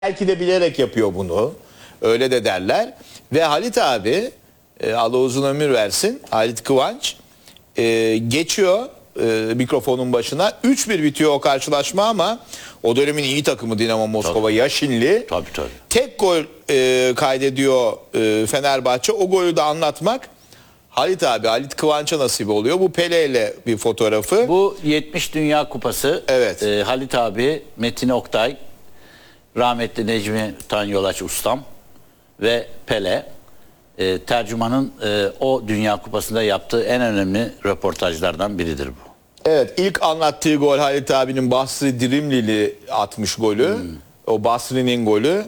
Belki de bilerek yapıyor bunu. Öyle de derler. Ve Halit abi, Allah uzun ömür versin, Halit Kıvanç geçiyor mikrofonun başına. 3-1 bitiyor o karşılaşma ama o dönemin iyi takımı Dinamo Moskova, Tabii. Yaşinli. Tabii. Tek gol kaydediyor Fenerbahçe. O golü de anlatmak Halit abi, Halit Kıvanç'a nasip oluyor. Bu Pele ile bir fotoğrafı. Bu 70 Dünya Kupası. Evet. Halit abi, Metin Oktay, rahmetli Necmi Tanyolaç ustam ve Pele. Tercümanın o Dünya Kupası'nda yaptığı en önemli röportajlardan biridir bu. Evet, ilk anlattığı gol Halit abinin Basri Dirimlili atmış golü. O Basri'nin golü.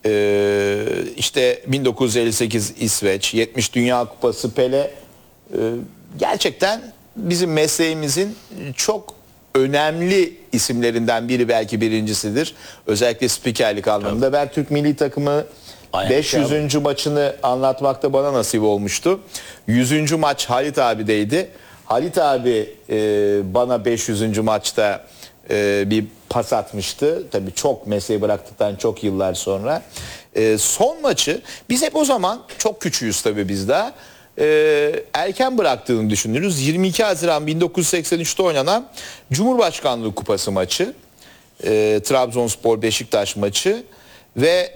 İşte 1958 İsveç, 70 Dünya Kupası Pele. Gerçekten bizim mesleğimizin çok önemli isimlerinden biri, belki birincisidir. Özellikle spikerlik anlamında. Ben Türk milli takımı Aynen. 500. maçını anlatmakta bana nasip olmuştu. 100. maç Halit abideydi. Halit abi bana 500. maçta bir pas atmıştı. Tabii çok, mesleği bıraktıktan çok yıllar sonra. Son maçı biz hep o zaman, çok küçüğüz tabii biz daha, erken bıraktığını düşünürüz. 22 Haziran 1983'te oynanan Cumhurbaşkanlığı Kupası maçı. Trabzonspor Beşiktaş maçı ve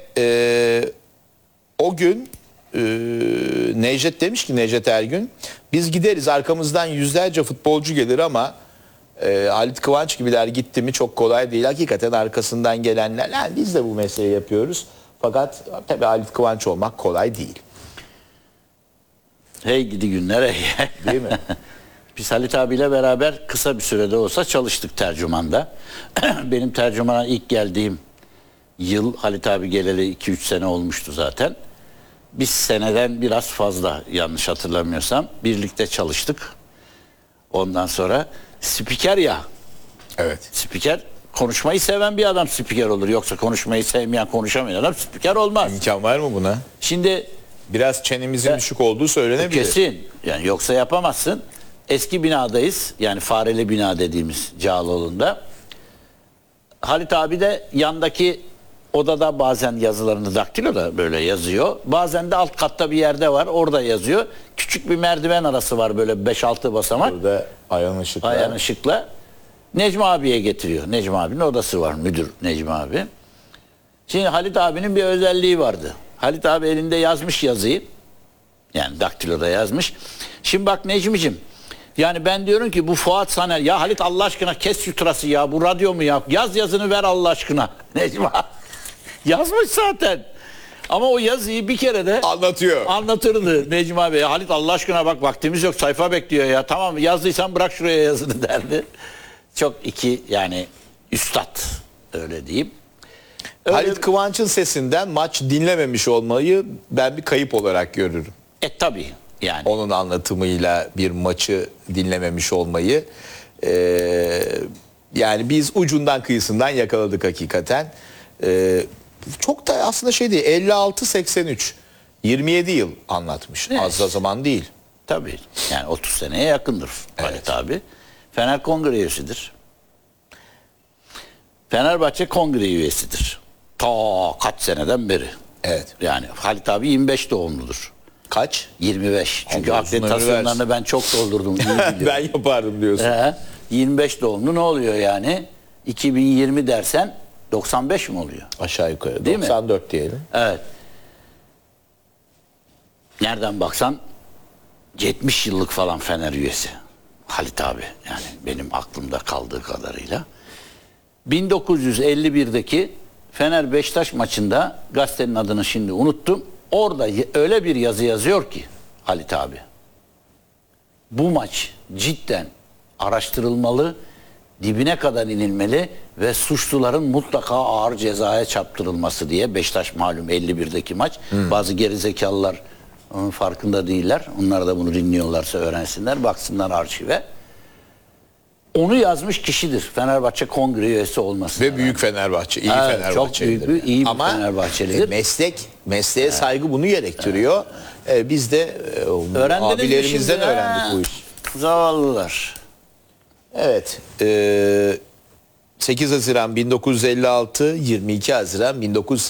o gün Necdet demiş ki, Necdet Ergün, biz gideriz, arkamızdan yüzlerce futbolcu gelir ama Halit Kıvanç gibiler gitti mi çok kolay değil. Hakikaten arkasından gelenler, yani biz de bu mesleği yapıyoruz. Fakat tabii Halit Kıvanç olmak kolay değil. Hey gidi günler hey. Değil mi? Biz Halit abiyle beraber kısa bir sürede olsa çalıştık tercümanda. Benim tercümana ilk geldiğim yıl, Halit abi geleli 2-3 sene olmuştu zaten. Biz seneden biraz fazla, yanlış hatırlamıyorsam, birlikte çalıştık. Ondan sonra spiker ya. Evet. Spiker, konuşmayı seven bir adam spiker olur. Yoksa konuşmayı sevmeyen, konuşamayan adam spiker olmaz. İmkan var mı buna? Şimdi Biraz çenemizin düşük olduğu söylenebilir. kesin. Yani yoksa yapamazsın. Eski binadayız. Yani Fareli bina dediğimiz Cağaloğlu'nda. Halit abi de yandaki odada bazen yazılarını daktiloda böyle yazıyor. Bazen de alt katta bir yerde var. Orada yazıyor. Küçük bir merdiven arası var, böyle 5-6 basamak. Burada Ayhan Işık'la. Ayhan Işık'la Necmi abiye getiriyor. Necmi abinin odası var. Müdür Necmi abi. Şimdi Halit abinin bir özelliği vardı. Halit abi elinde yazmış yazıyı. Yani daktiloda yazmış. Şimdi bak Necmi'cim, yani ben diyorum ki bu Fuat Saner, ya Halit Allah aşkına kes şu tırası ya, bu radyo mu ya, yaz yazını ver Allah aşkına. Necmi abi yazmış zaten. Ama o yazıyı bir kere de anlatırdı Necmi abi. Halit Allah aşkına bak, vaktimiz yok, sayfa bekliyor ya. Tamam, yazdıysan bırak şuraya yazını derdi. Çok iki, yani üstad, öyle diyeyim. Halit Kıvanç'ın sesinden maç dinlememiş olmayı ben bir kayıp olarak görürüm. Tabii yani. Onun anlatımıyla bir maçı dinlememiş olmayı. Yani biz ucundan kıyısından yakaladık hakikaten. Çok da aslında şey değil, 56-83 27 yıl anlatmış. Evet. Az da zaman değil. Tabii yani 30 seneye yakındır Halit abi. Fener Kongre üyesidir. Fenerbahçe Kongre üyesidir. Ta kaç seneden beri. Evet. Yani Halit abi 25 doğumludur. Kaç? 25. Çünkü Allah uzun ömür akreditasyonlarını versin. ben çok doldurdum. Ben yapardım diyorsun. 25 doğumlu ne oluyor yani? 2020 dersen 95 mi oluyor? Aşağı yukarı. Değil mi? 94 diyelim. Evet. Nereden baksan 70 yıllık falan Fener üyesi Halit abi. Yani benim aklımda kaldığı kadarıyla. 1951'deki Fener Beşiktaş maçında, gazetenin adını şimdi unuttum. Orada öyle bir yazı yazıyor ki Halit abi. Bu maç cidden araştırılmalı, dibine kadar inilmeli ve suçluların mutlaka ağır cezaya çarptırılması diye. Beşiktaş malum 51'deki maç. Bazı gerizekalılar onun farkında değiller. Onlar da bunu dinliyorlarsa öğrensinler, baksınlar arşive. Onu yazmış kişidir. Fenerbahçe Kongre üyesi olması. Ve büyük Fenerbahçe, iyi Evet, Fenerbahçelidir. çok büyük, iyi bir Ama Fenerbahçelidir. mesleğe saygı bunu gerektiriyor. Biz de Öğrendiniz mi abilerimizden şimdi? öğrendik bu işi. Zavallılar. Evet. 8 Haziran 1956, 22 Haziran 1980.